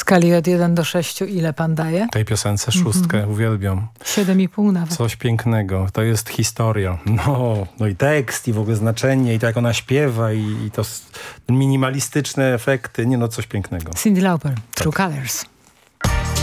skali od 1 do 6 ile pan daje? Tej piosence 6, uwielbiam. 7,5 nawet. Coś pięknego. To jest historia. No i tekst, i w ogóle znaczenie, i to jak ona śpiewa, i to minimalistyczne efekty. Coś pięknego. Cyndi Lauper, True Colors.